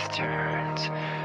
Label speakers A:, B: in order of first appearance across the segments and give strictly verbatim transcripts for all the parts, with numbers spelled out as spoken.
A: turns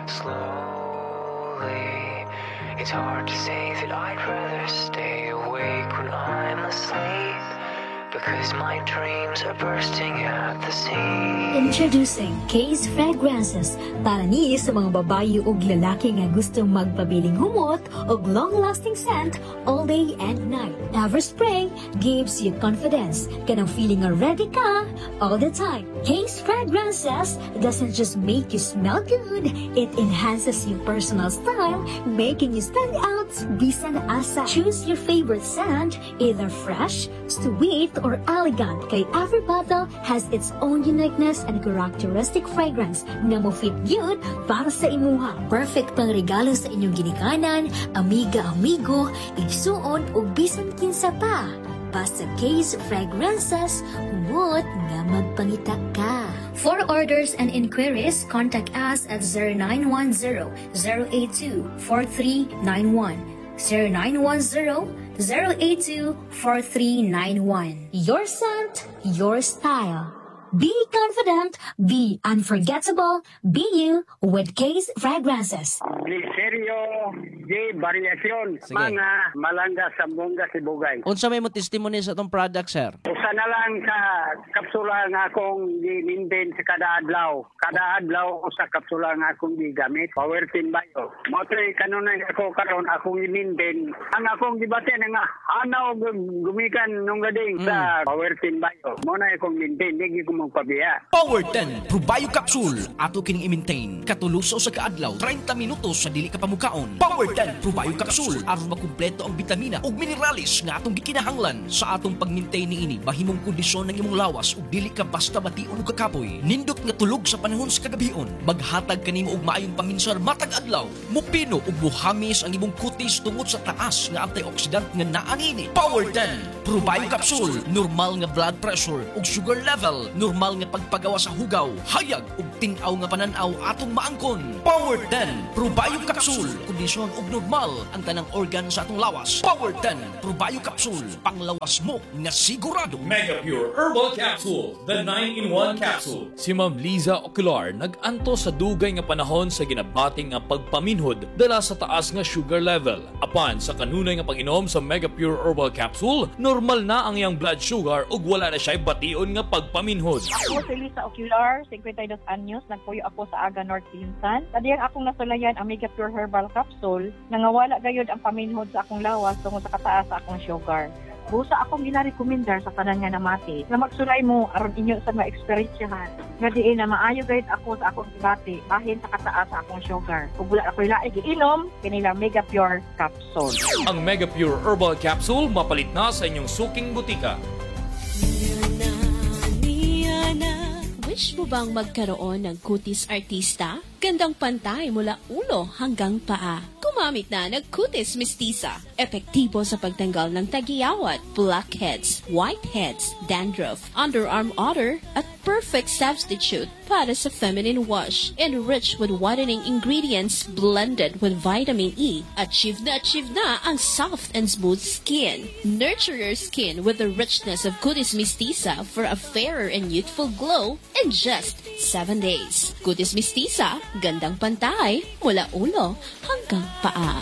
A: slowly. It's hard to say that I'd rather stay awake when I'm asleep, because my dreams are bursting at the seams.
B: Introducing Case Fragrances para ni sa mga babayi ug lalaki nga gustong magpabiling humot ug long-lasting scent all day and night. Everspray gives you confidence, kanang feeling nga ready ka all the time. Case Fragrances doesn't just make you smell good, it enhances your personal style, making you stand out bisan asa. Choose your favorite scent, either fresh, sweet, or elegant, kay every bottle has its own uniqueness and characteristic fragrance na mo fit yun para sa imuha. Perfect pang regalo sa inyong ginikanan, amiga-amigo, igsuon o bisan kinsa pa. Basta Case Fragrances, humot nga magpangita ka. For orders and inquiries, contact us at zero nine one zero, zero eight two, four three nine one. zero nine one zero, zero eight two, four three nine one. Your scent, your style. Be confident, be unforgettable, be you with Case Fragrances.
C: Liserio J. Variacion,
D: Sige.
C: mga malangga sa Bunga, Sibugay.
D: Unsa may mo testimony sa itong product, sir?
C: Usa na lang sa kapsula nga akong gi-maintain sa kada adlaw. Kada adlaw sa kapsula nga akong gigamit. Power Team Bio. Motoy kanunay ako karon akong gi-maintain. Ang akong gibate nga anaw gumikan nung gading
D: Mm.
C: sa Power Team Bio. Mo na akong maintain, di ko magpabiya.
E: Power ten Probio Capsule ato kining i-maintain katuluso sa kaadlaw thirty minutos sa dili ka pamukaon. Power ten Probio Capsule aron makumpleto ang bitamina ug mineralis nga atong gikinahanglan sa atong pag-maintain niini mahimong kondisyon ng imong lawas ug dili ka basta bation ug kakapoy. Nindot nga tulog sa panahon sa kagabion, maghatag kanimo og maayong paminsar matag adlaw. Mupino ug buhamis ang imong kutis tungod sa taas nga antioxidant nga naa niini. Power ten Probio Capsule, normal nga blood pressure ug sugar level, normal nga pagpagawa sa hugaw, hayag ug tin-aw nga pananaw atong maangkon. Power ten Probio Capsule, kondisyon ug normal ang tanang organ sa atong lawas. Power ten Probio Capsule, panglawas mo nga sigurado.
F: Mega Pure Herbal Capsule, the nine in one capsule. Si Ma'am Liza Ocular nag-anto sa dugay nga panahon sa ginabating nga pagpaminhod dala sa taas nga sugar level. Apan sa kanunay nga pag-inom sa Mega Pure Herbal Capsule, normal na ang iyang blood sugar ug wala na siya bation nga pagpaminhod.
G: Ako si Lisa Ocular, fifty-two anyos, nagpuyo ako sa Aga North Pinsan. Kadiyang akong nasulayan ang Mega Pure Herbal Capsule, nangawala gayod ang paminhod sa akong lawas tungod sa kataas sa akong sugar. Busa akong ginarekomendar sa tanan nga namati na magsulay mo aron inyo sa mga eksperyensyahan. Nga diin na maayo gayud ako sa akong ibati bahin sa kataas sa akong sugar. Ug wala ako'y laig giinom kanila Mega Pure Capsule.
F: Ang Mega Pure Herbal Capsule mapalit na sa inyong suking butika.
H: Wish mo bang magkaroon ng kutis artista? Gandang pantay mula ulo hanggang paa. Gumamit na ng Kutis Mistisa. Epektibo sa pagtanggal ng tagiyawat, blackheads, whiteheads, dandruff, underarm odor, at perfect substitute para sa feminine wash. Enriched with whitening ingredients blended with vitamin E. Achieve na achieve na ang soft and smooth skin. Nurture your skin with the richness of Kutis Mistisa for a fairer and youthful glow in just seven days. Kutis Mistisa, gandang pantay mula ulo hanggang paa.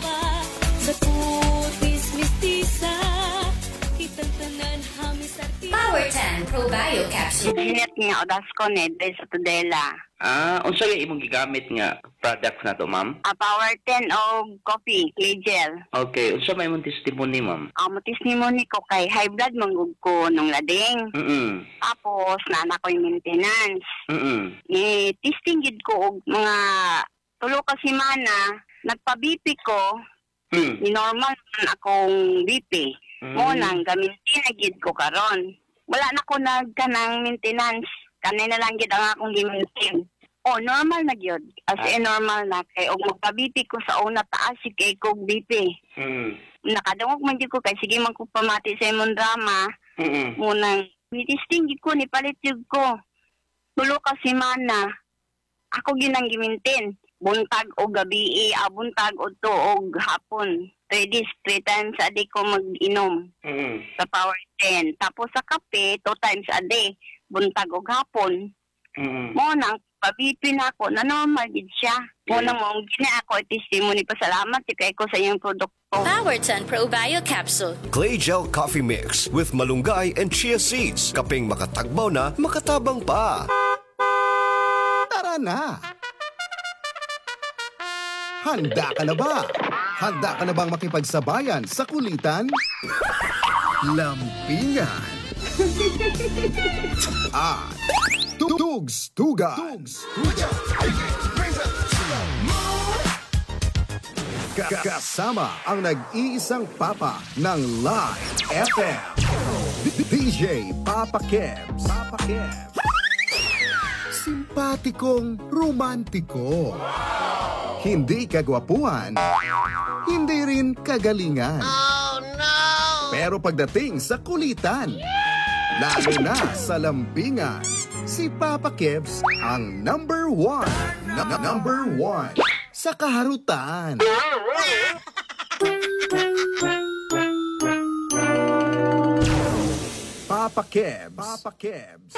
B: Power ten Probio Capsule.
I: Init nga odas ko ne sa Tudela.
J: Ah, unsa yung imong gigamit nga products na to, ma'am?
I: A Power ten o coffee, clay gel.
J: Okay, unsa may imong testimony, ma'am?
I: Ang testimony ko kay high blood manggug ko nung lading.
J: Mm.
I: Tapos nana ko yung maintenance.
J: Mm.
I: Eh, testing gid ko og mga tulo ka semana, nagpa-B P ko.
J: Mm.
I: Ni normal man akong B P.
J: Mm.
I: Mo nang gamitin na gid ko karon. Wala na ko nagkanang maintenance. Kanina lang gid ang akong gi-maintain. Oh, normal na gyud. As
J: Ah.
I: in normal na kay og magpa-B P ko sa una taas si kay kog B P.
J: Mm.
I: Nakadungog man gyud ko kay sige man ko pamati sa imong drama.
J: Mm.
I: Munang ni-testing gyud ko ni palit gyud ko. Tulo ka semana. Ako ginang gi-maintain. Buntag o gabi, ah, buntag o to o hapon. Three days, three times a day ko mag-inom
J: Mm.
I: sa Power ten. Tapos sa kape, two times a day. Buntag o hapon.
J: Mm.
I: Mo nang nagpabipin ako, na-normal gid siya. Unang mo, gina ako, testimony, pasalamat, kay ko sa iyong produkto.
K: Powerton Pro Bio Capsule.
L: Clay Gel Coffee Mix with malunggay and chia seeds. Kaping makatagbaw na, makatabang pa.
M: Tara na! Handa ka na ba? Handa ka na bang makipagsabayan sa kulitan? Lampingan! At Tugs Tugan! Kasama ang nag-iisang papa ng Live F M, D J Papa Kebs. Papa Kebs. Simpatikong romantiko. Hindi kagwapuhan, hindi rin kagalingan. Oh no! Pero pagdating sa kulitan, lalo na sa lambingan, si Papa Kebs ang number one. Na- number one sa kaharutan. Papa Kebs. Papa Kebs.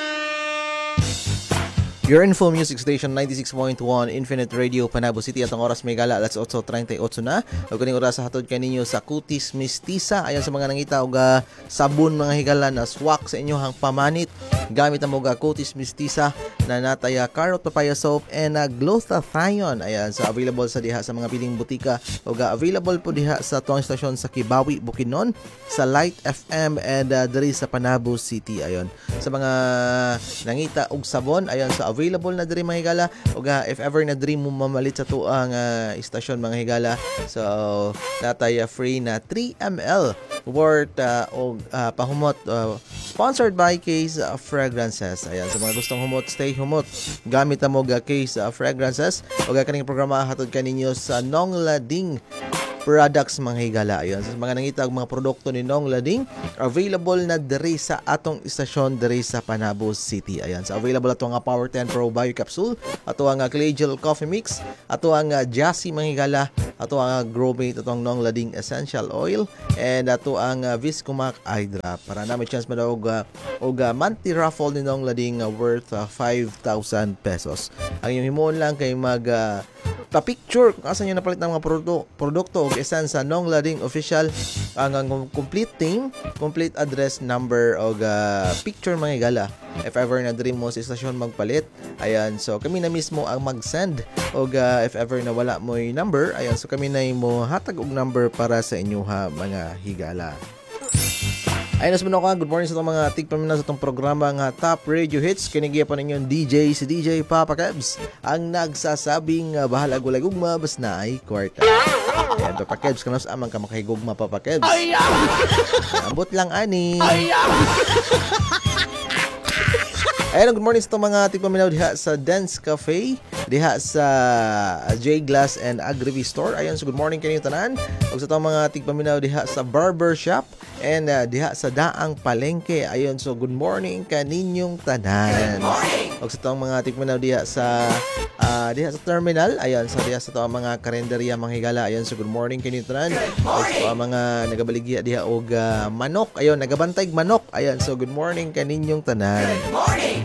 D: Your Info Music Station ninety-six point one Infinite Radio Panabo City. At ang oras may gala alas eight thirty-eight na. O kaning oras sa hatod kaninyo sa Cutis Mestiza. Ayan sa mga nangita og uh, sabon mga higala na swak sa inyo hang pamanit. Gamit ang mga Cutis Mestiza na nataya carrot papaya soap and uh, glutathione. Ayan sa available sa diha sa mga piling butika. O uh, available po diha sa tuwang stasyon sa Kibawi, Bukidnon, sa Light F M and uh, diri sa Panabo City. Ayon sa mga nangita og sabon, ayon sa available na diri mga higala. Og uh, if ever na diri mo mamalit sa tuang uh, istasyon mga higala, so nataya free na three milliliters worth uh, og uh, pahumot uh, sponsored by Case uh, Fragrances. Ayan sa mga gustong humot, stay humot, gamit ang mga Case uh, Fragrances. Og uh, kaning programa hatod kaninyo sa Nong Lading products mga higala. Ayon sa mga nangita og mga produkto ni Nong Lading, available na diri sa atong istasyon diri sa Panabo City. Ayan sa so available ato nga Power ten Pro Bio Capsule, ato ang Clay Gel Coffee Mix, ato ang uh, Jassy mga higala, ato ang uh, Growmate, ato ang Nong Lading Essential Oil, and ato ang uh, Viscomac Eye Drop. Para na may chance man og uh, og uh, Manti Raffle ni Nong Lading uh, worth uh, five thousand pesos. Ang inyong himuon lang kay mag uh, pa-picture kung asan nyo napalit ng mga produkto, produkto o esan sa Nong Lading Official, ang, ang complete team, complete address, number o uh, picture mga higala. If ever na dream mo sa istasyon magpalit, ayan, so kami na mismo ang mag-send o uh, if ever na wala mo yung number, ayan, so kami na mo hatag og number para sa inyo ha mga higala. Ayun na sa ka, good morning sa itong mga tigpamina sa itong programa nga Top Radio Hits. Kinigiya pa ninyong D J, si D J Papa Kebs, ang nagsasabing uh, bahala gulag-ugma bas na ay kwarta. Ayan, Papa Kebs, kanos amang ka makahigugma, Papa Kebs. Ambot lang, ani. Ayun, good morning sa itong mga tigpaminaw diha sa Dance Cafe, diha sa J Glass and Agrivi Store. Ayun, so good morning kaninyo tanan. O sa itong mga tigpaminaw diha sa Barber Shop and uh, diha sa Daang Palengke. Ayun, so good morning kaninyong tanan. O sa itong mga tigpaminaw diha sa uh, diha sa terminal. Ayun, so diha sa itong mga karinderya mga higala. Ayun, so good morning kaninyong tanan. O sa itong mga nagabaligya diha og uh, manok. Ayun, nagabantay manok. Ayun, so good morning kaninyong tanan. Good morning.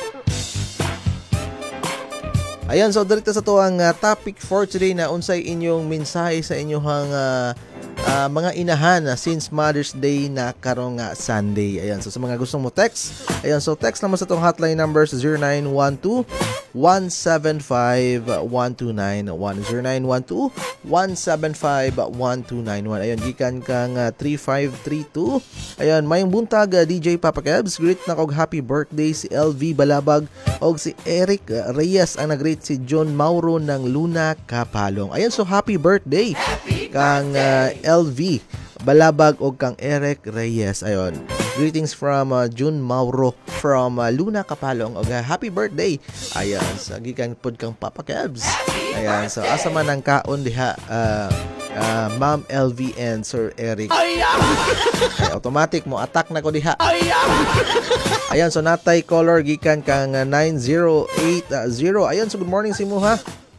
D: Ayan, so dito sa to ang uh, topic for today na unsay inyong mensahe sa inyong uh, uh, mga inahan uh, since Mother's Day na karong uh, Sunday. Ayan, so sa mga gustong mo text, ayan, so text naman sa tong hotline number sa zero nine one two, one seven five, one two nine one, zero nine one two, one seven five, one two nine one. Ayan, gikan kang uh, three five three two. Ayan, mayong buntag uh, D J Papa Kebs, greet na kog happy birthday si L V Balabag og si Eric Reyes ang nag-greet si John Mauro ng Luna Kapalong. Ayan, so happy birthday kang uh, L V Balabag og kang Eric Reyes. Ayon, greetings from uh, John Mauro from uh, Luna Kapalong og uh, happy birthday. Ayan, so gikan pod kang Papa Kebs. Ayan, so asa man ang kaon diha uh, uh, Ma'am L V and Sir Eric. Ay, automatic mo attack na ko diha. Ayan, so natay caller gikan kang uh, nine zero eight zero. Ayan, so good morning si mo ha.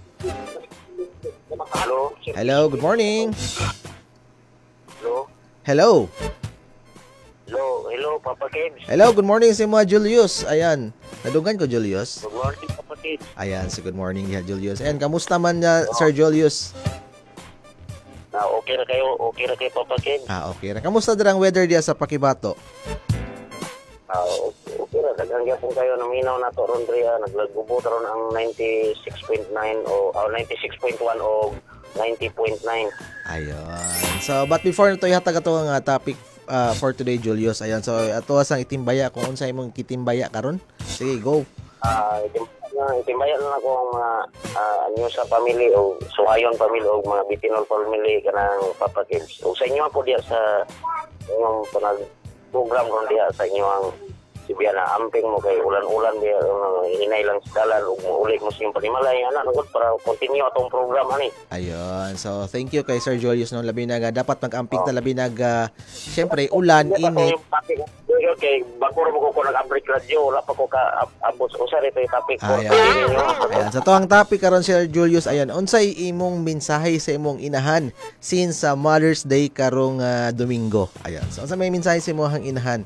N: Hello.
D: Hello, good morning.
N: Hello.
D: Hello.
N: Hello, hello Papa Kids.
D: Hello, good morning si mga Julius. Ayan, nadugan ko Julius.
N: Good morning, Papa Kids.
D: Ayan, so good morning diha Julius. And kamusta man niya, Sir Julius?
N: Na okay na kayo, okay na kayo, Papa Kids.
D: Ah, okay ra. Kamusta dirang weather diya sa Pakibato?
N: Ah, okay, okay na. Daghang gyapon kayo naminaw na to ron diri, naglagubo ron ang ninety-six point nine o oh, ninety-six point one o ninety point nine.
D: Ayun. So, but before na to ihatag ato ang uh, topic uh, for today, Julius. Ayan, so ato sang itimbaya kung unsa imong kitimbaya karon. Sige, go.
N: Ah, uh, itimbaya na ako ang mga uh, news sa family o suhayon family o mga Bitinol family kanang Papa Kids. O sa inyo ako diya sa inyong panag program ron diya sa inyo ang sibiya na amping mo kay ulan-ulan diya uh, hinay lang sa dalan ug muulik mo sa iyong panimalay ana nagod para continue atong program ani.
D: Ayun. So, thank you kay Sir Julius no labi na dapat mag-amping oh. ta labi nag uh, syempre ulan init.
N: Okay, bakuro mo ko ko nag-break radio wala pa ko ka abot usa rito yung topic ko.
D: Ayan. Ayan. Sa to ang topic karon Sir Julius, ayan, unsay imong mensahe sa imong inahan since sa uh, Mother's Day karong uh, Domingo. Ayan. So, unsa may mensahe sa imong inahan?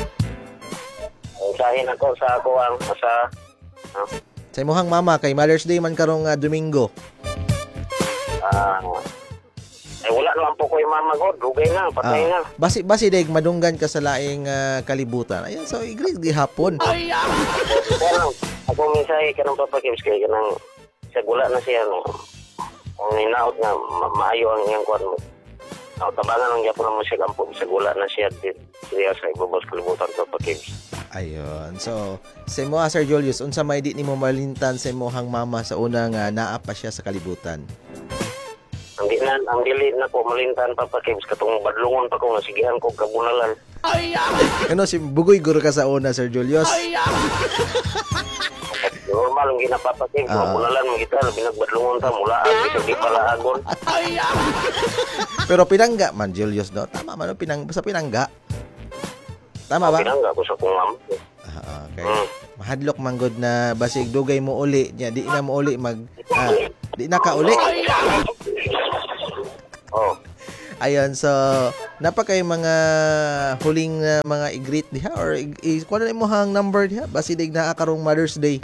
N: Mensahe nako sa ako ang sa uh,
D: sa imong mama kay Mother's Day man karong uh, Domingo.
N: Ah, uh, eh wala naman po ko yung mama ko, dugay na, patay
D: ah,
N: na.
D: Basi basi deg madunggan ka sa laing uh, kalibutan. Ayan, so i-greet gihapon.
N: Ay, ako, ako mensahe kanang Papa Kids kay kanang sa gula na siya no. Ang ninaot nga ma- maayo ang iyang kwan mo. Aw tabangan ang gyapon mo siya kampo sa gula na siya diya sa ibabos kalibutan Papa Kids.
D: Ayun. So, sa mo Sir Julius, unsa may di nimo malintan sa imong mama sa unang uh, naa pa siya sa kalibutan?
N: Ang di na, ang dili na ko malintan Papa Kids katong badlungon pa ko nasigihan ko kabunalan.
D: Ay, ano si bugoy guro ka sa una Sir Julius? Ay,
N: normal ang ginapapa Kids, uh, kabunalan mo kita, binagbadlungon ta mula ang di pala agon. Ay,
D: pero pinangga man Julius no? Tama man pinang sa pinangga. Tama ba?
N: Pinangga ko sa kong ma'am.
D: Ah, okay. Hmm. Mahadlok man gud na basig dugay mo uli nya di na mo uli mag ah, di na ka uli.
N: Oh.
D: Ayun, so napa kay mga huling uh, mga i-greet diha or i-kuha na mo hang number diha basi dig naa karong Mother's Day.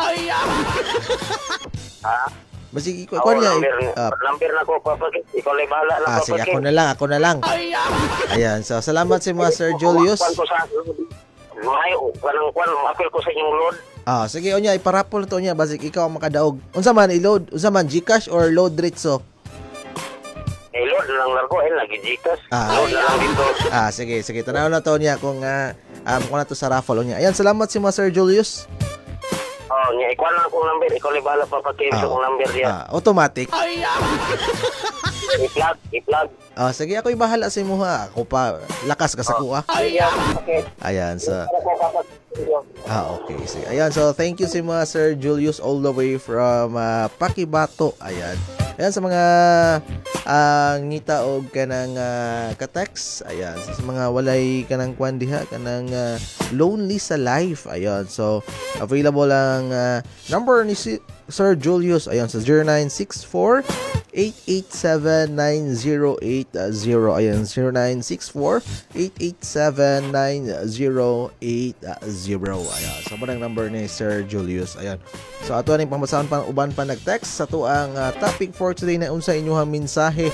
N: Ha?
D: Basi ko kuha niya.
N: Uh, number na ko Papa Kids, ikaw lang bahala na.
D: Ah, sige, ako na lang, ako na lang. Ayan, so salamat si mga Sir Julius.
N: Mahayo, kanang kwan, ma-appeal ko sa inyong load.
D: Ah, sige, onya iparapol to niya basig ikaw ang makadaog. Unsa man i-load? Unsa man GCash or load diretso?
N: Eh, load lang largo, eh, lagi Gcash.
D: Ah,
N: load na lang dito.
D: Ah, sige, sige. Tanaw na to niya kung uh, um, kung na to sa raffle niya. Ayan, salamat si mga Sir Julius.
N: Oh, niya, ikaw lang akong number. Ikaw lang bahala pa pag-game sa akong number niya.
D: Ah, automatic.
N: I-plug, i-plug.
D: Ah, sige, ako'y bahala sa imo ha. Ako pa, lakas ka sa kuha. Ayan, so... Ah, okay. Sige. Ayan, so thank you si mga Sir Julius all the way from uh, Pakibato. Ayan. Ayan sa mga uh, ngita og kanang uh, ka-text. Ayan. So, sa mga walay kanang kwan diha, kanang uh, lonely sa life. Ayan. So, available ang uh, number ni si Sir Julius. Ayan, sa zero nine six four, eight eight seven, nine zero eight zero. Ayan, zero nine six four, eight eight seven, nine zero eight zero. Ayan, so mo number ni Sir Julius. Ayan. So ato aning pamasahan pa uban pa nag-text sa to ang uh, topic for today na unsa inyong mensahe.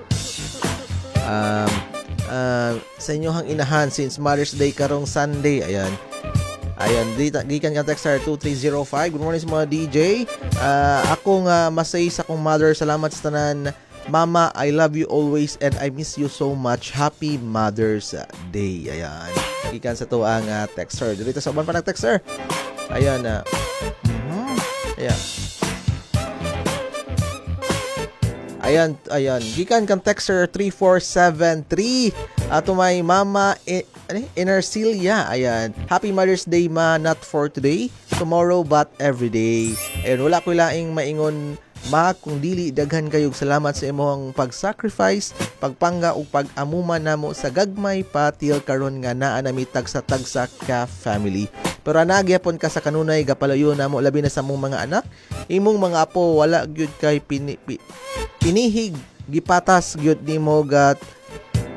D: Um uh, sa inyong inahan since Mother's Day karong Sunday. Ayan. Ayan, gikan ka texter two three zero five. Good morning sa mga D J. Uh, akong uh, masay sa akong mother. Salamat sa tanan. Mama, I love you always and I miss you so much. Happy Mother's Day. Ayan. Gikan sa to ang uh, texter. Dito sa uban pa nag-texter. Ayan. Uh, mm-hmm. Ayan. Ayan, ayan. Gikan kang texter three four seven three. Ato may Mama e- Enercilia. Ayan. Happy Mother's Day, ma. Not for today, tomorrow, but every day. Ayan, wala ko laing maingon, ma, kung dili daghan kayog salamat sa imong pag-sacrifice, pagpangga ug pag-amuma namo sa gagmay patil karon nga naa nami tagsa-tagsa ka family. Pero nagyapon ka sa kanunay gapalayo namo labi na sa mong mga anak, imong mga apo wala gyud kay pini, pi, pinihig gipatas gyud nimo gat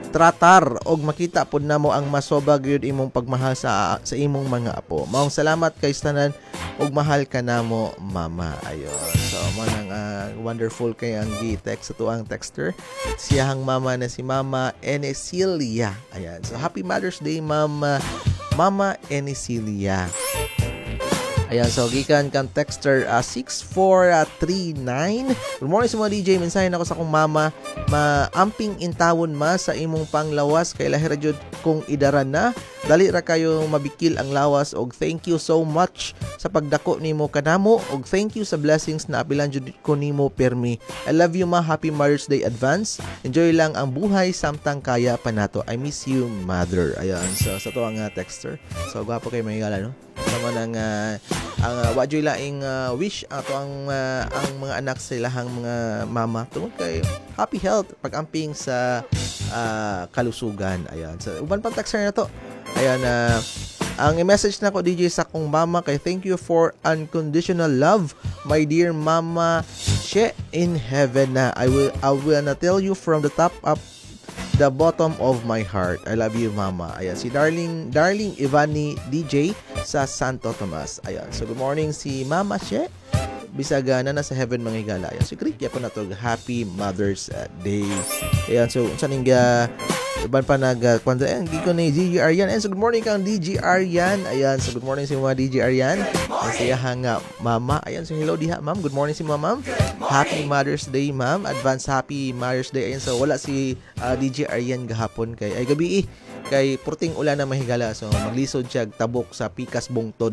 D: tratar og makita pod namo ang masoba gyud imong pagmahal sa sa imong mga apo. Maong salamat kay tanan og mahal ka namo mama. Ayon. So mo nang uh, wonderful kay ang gi-text sa tuang texter. Siyahang mama na si Mama Enesilia. Ayan. So happy Mother's Day Mama Mama Enesilia. Ayan, so gikan kan texter uh, six four three nine. Good morning sa mga D J. Mensahe ako sa akong mama. Maamping intawon ma sa imong panglawas kay lahira jud kung idaran na. Dali ra kayo mabikil ang lawas og thank you so much sa pagdako nimo kanamo og thank you sa blessings na apilan jud ko nimo permi. I love you ma. Happy Mother's Day advance. Enjoy lang ang buhay samtang kaya pa nato. I miss you mother. Ayan, so sa to ang uh, texter. So gwapo kay mahigala no. Sama nang uh, ang uh, wadyoy laing uh, wish ato ang uh, ang mga anak sa ilahang mga mama tungod kay happy health pag-amping sa uh, kalusugan. Ayan. So uban pang texter na to. Ayan, uh, ang i-message na ko D J sa kong mama kay thank you for unconditional love my dear mama she in heaven na. I will I will na tell you from the top up the bottom of my heart. I love you mama. Ayan, si Darling Darling Ivani D J sa Santo Tomas. Ayan, so good morning si Mama She. Bisaga na nasa heaven mga higala. Ayan, so great po na to. Happy Mother's Day. Ayan, so saan nga iban pa nag uh, kwanda ayan, giko ni D J Aryan. Ayan, so good morning kang D J Aryan. Ayan, so good morning si mga D J Aryan. Ang siyahang uh, mama. Ayan, so hello diha ma'am. Good morning si ma'am. Happy Mother's Day ma'am. Advance happy Mother's Day. Ayan, so wala si uh, D J Aryan gahapon kay ay gabi eh. Kay purting ulan na mahigala. So maglisod siya tabok sa Pikas Bungtod.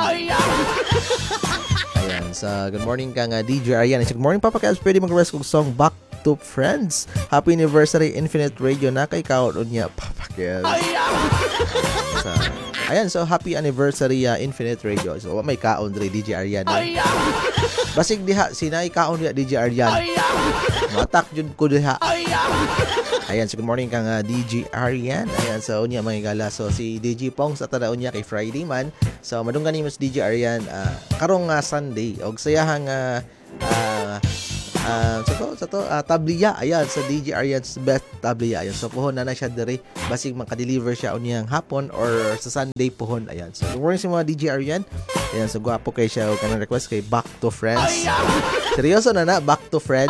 D: Ayan, sa good morning kang uh, D J Aryan. So, good morning Papa Kels. Pwede mag-request kong song Back to Friends. Happy anniversary Infinite Radio na kay kaon niya Papa Kels. So, ayan, so happy anniversary uh, Infinite Radio. So may kaon dre D J Aryan. Basig diha sinay kaon diha D J Aryan. Matak jud ko diha. Ayan, so good morning kang uh, D J Aryan. Ayan, so unya mga gala. So si D J Pong sa tadaon niya kay Friday man. So madunggan nimo si D J Aryan uh, karong uh, Sunday og sayahang uh, uh, uh, sa to sa to uh, tabliya. Ayan, sa D J Aryan's best tabliya. Ayan, so pohon na na siya diri basig maka-deliver siya unyang hapon or sa Sunday pohon. Ayan, so good morning si mga D J Aryan. Ayan, so gwapo kay siya og kanang request kay Back to Friends. Seryoso na na Back to Friends.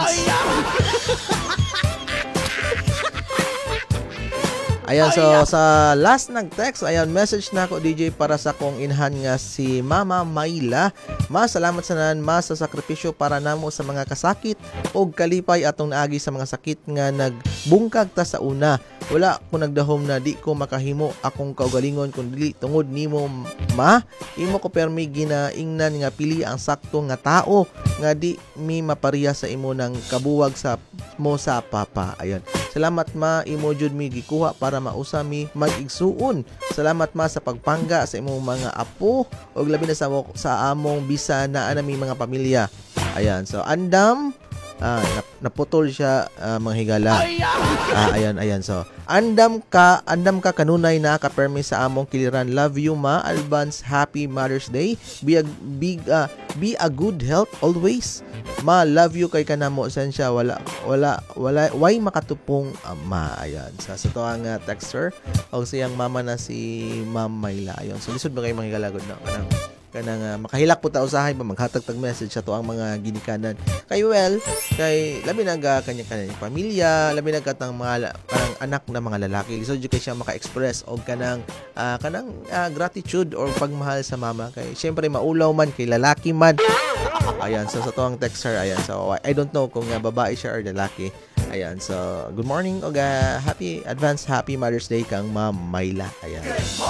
D: Ayan, so sa last nag-text, ayan, message na ako D J para sa kong inhan nga si Mama Mayla. Ma, salamat sa nan, ma, sa sakripisyo para namo sa mga kasakit og kalipay atong naagi sa mga sakit nga nagbungkag ta sa una. Wala ko nagdahom na di ko makahimo akong kaugalingon kung dili tungod nimo ma. Imo ko permi ginaingnan nga pili ang sakto nga tao nga di mi mapariya sa imo ng kabuwag sa mo sa papa. Ayan. Salamat ma, imo jud mi gikuha para mausa mi mag-igsuon. Salamat ma sa pagpangga sa imong mga apo ug labi na sa, sa among bisa na anami mga pamilya. Ayan, so andam ah, naputol siya uh, mga higala. Ah, ayan, ayan. So, andam ka, andam ka kanunay na ka-permi sa among kiliran. Love you ma, advance happy Mother's Day. Be a big uh, be a good health always. Ma, love you kay kanamo sensya wala wala wala way makatupong ama. Ayan. So, sa to ang uh, texter og siyang mama na si Ma'am Mayla. Ayon. So, lisod ba kay mga higalagod na kanang kanang uh, makahilak po ta usahay ba maghatag tag message sa to ang mga ginikanan kay well kay labi naga kanya kanya pamilya labi naga tang mga kanang anak na mga lalaki lisod jud kay siya maka-express og kanang uh, kanang uh, gratitude or pagmahal sa mama kay syempre maulaw man kay lalaki man. Ayan, so sa to ang texter. Ayan, so I don't know kung uh, babae siya or lalaki. Ayan, so good morning og uh, happy advance happy Mother's Day kang Ma'am Mayla. Ayan.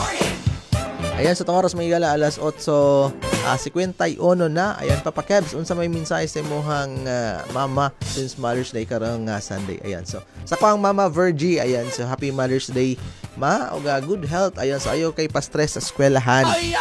D: Ayan, sa tong oras may gala alas otso fifty-one na. Ayan, Papa Kebs, unsa may mensahe sa imong uh, mama since Mother's Day karong uh, Sunday. Ayan, so sa kuang Mama Virgie, ayan, so happy Mother's Day ma, og uh, good health. Ayan, so ayo kay pa-stress sa eskwelahan.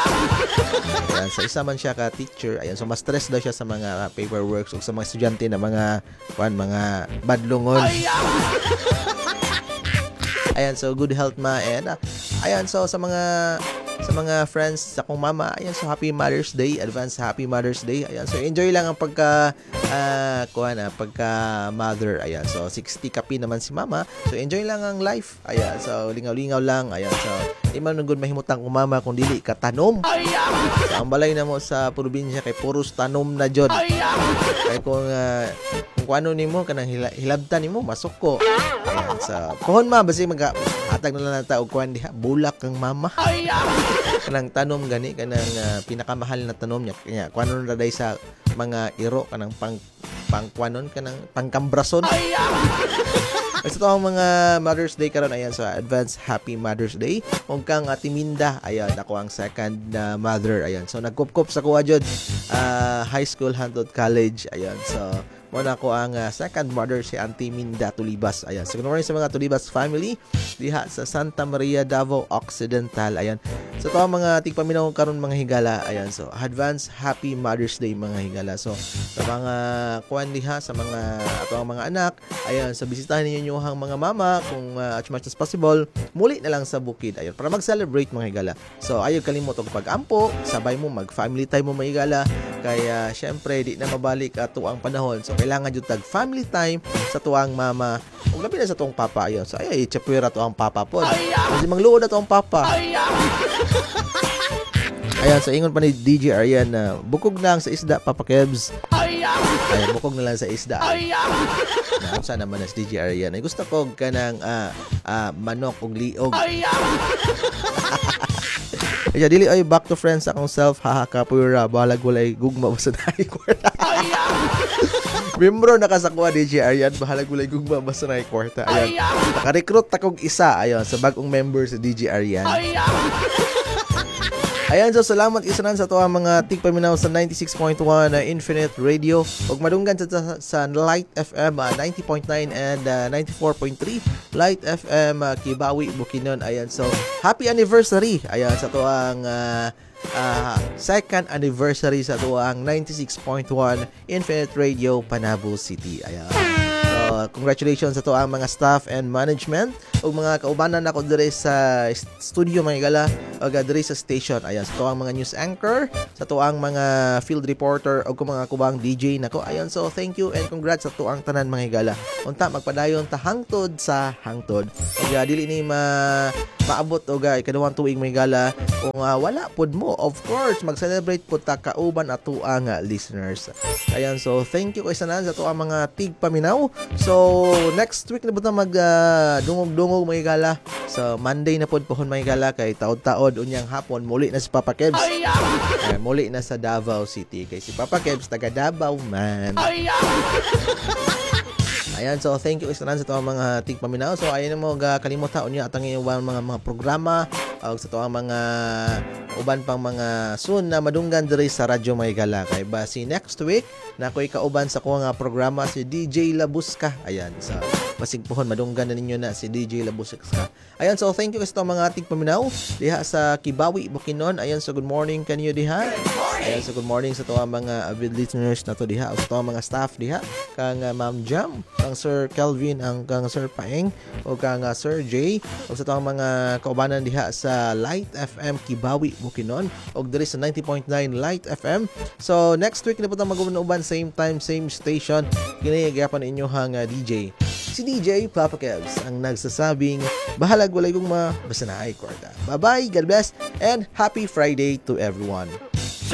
D: Ayan, so isa man siya ka teacher. Ayan, so mas stress daw siya sa mga uh, paperworks ug sa mga estudyante na mga kuan mga badlungon. Ayan, so good health ma. And uh, ayan, so sa mga sa mga friends sa kong mama. Ayan, so happy Mother's Day, advance happy Mother's Day. Ayan, so enjoy lang ang pagka uh, kuha na, pagka mother. Ayan, so sixty kapi naman si mama. So enjoy lang ang life. Ayan, so lingaw-lingaw lang. Ayan, so di man nungod mahimutang kong mama kung dili ka tanom. So, ang balay na mo sa probinsya kay puros tanom na jud. Kay kung uh, kung ano nimo kanang hila, hilabtan nimo masuko. Ayan, sa so, pohon ma basi mag atag na lang nata og kuan diha bulak kang mama. Kanang tanom gani kanang uh, pinakamahal na tanom niya kanya kuanon ra day sa mga iro kanang pang pangkuanon kanang pangkambrason. Sa so, mga Mother's Day karon ayan so advance happy Mother's Day. Kung kang Ate Minda, ayan ako ang second uh, mother. Ayan so nagkupkup sa kuha jud uh, high school hantod college. Ayan so muna ko ang uh, second mother si Auntie Minda Tulibas. Ayan. So, good morning sa mga Tulibas family diha sa Santa Maria, Davao Occidental. Ayan. So, ito ang mga tigpaminaw karon mga higala. Ayan. So, advance happy Mother's Day mga higala. So, sa mga kuwan diha sa mga ato ang mga anak. Ayan. So, bisitahin ninyo yung mga mama kung uh, as much as possible. Muli na lang sa bukid. Ayan. Para mag-celebrate mga higala. So, ayaw kalimot og pag-ampo. Sabay mo mag-family time mo mga higala. Kaya, syempre, di na mabalik ato ang panahon. So, kailangan jud tag family time sa tuang mama ug labi na sa tuang papa ayon. So ay chapwera to ang papa pod. Kasi mangluod na to ang papa. Ayan, so ingon pa ni D J Arian na bukog na lang sa isda, Papa Kebs. Ayan, bukog na lang sa isda. Na, saan naman na si D J Arian? Ay, gusto ko kanang uh, uh, manok ug liog. Kaya dili ay back to friends akong self haha kapura balag walay gugma sa dai kwarta. Membro nakasakwa D J Arian bahalag walay gugma basta na kwarta. Ayan. Naka-recruit ta kog isa ayon sa bagong member sa D J Arian. Ayan, so salamat isanan sa to ang mga tigpaminaw sa ninety-six point one uh, Infinite Radio ug madunggan sa, sa Light F M uh, ninety point nine and uh, ninety-four point three Light F M uh, Kibawi, Bukidnon. Ayan, so happy anniversary. Ayan, sa to ang uh, uh, second anniversary sa to ang ninety-six point one Infinite Radio Panabo City. Ayan. So, congratulations sa to ang mga staff and management ug mga kaubanan nako dire sa studio mga igala ug dire sa station. Ayan, sa to ang mga news anchor, sa to ang mga field reporter ug mga kubang D J nako. Ayan, so thank you and congrats sa to ang tanan mga igala. Unta magpadayon ta hangtod sa hangtod. Ug dili ni ma maabot og ikaduhang tuig mga igala kung uh, wala pod mo. Of course, mag-celebrate pod ta kauban ato ang uh, listeners. Ayan, so thank you kay sanan sa to ang mga tigpaminaw. So, next week na po mag uh, dungog-dungog mga igala. So, Monday na po pohon mga igala kay taod-taod unyang hapon muli na si Papa Kebs. Ay, muli na sa Davao City kay si Papa Kebs taga Davao man. Ayan, so thank you isanan sa to mga tigpaminaw. So, ayan mo ga kalimutan unya atang iwan mga mga programa og sa to mga uban pang mga soon na madunggan diri sa Radyo Maygala. Kay basi next week na ko'y kauban sa kuha nga programa si D J Labuska. Ayan, so basig pohon madunggan na ninyo na si D J Labuska. Ayan, so thank you sa to mga tigpaminaw diha sa Kibawi, Bukidnon. Ayan, so good morning kanyo diha. Ayan, so good morning sa to mga avid listeners na to diha o sa to mga staff diha kang uh, Ma'am Jam, kang Sir Kelvin, ang kang Sir Paeng o kang uh, Sir Jay o sa to mga kaubanan diha sa Light F M Kibawi, Bukidnon o diri sa ninety point nine Light F M. So next week na po tayo mag-uban same time, same station. Ginagayapan ninyo hang uh, D J. Si D J Papa Kebs ang nagsasabing bahalag walay gugma basta na ay kwarta. Bye-bye, God bless, and happy Friday to everyone.